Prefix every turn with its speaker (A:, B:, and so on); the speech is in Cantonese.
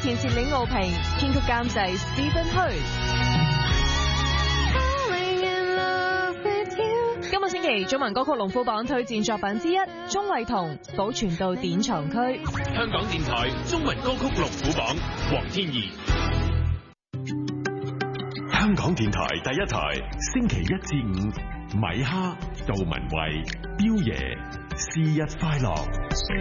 A: 填詞李傲平，編曲監製 Stephen Hui。今個星期中文歌曲龍虎榜推薦作品之一，鍾慧彤《保存到典藏區》。
B: 香港電台中文歌曲龍虎榜，黃天怡。
C: 香港電台第一台，星期1至5，米哈、杜文慧、彪爺，生日快樂。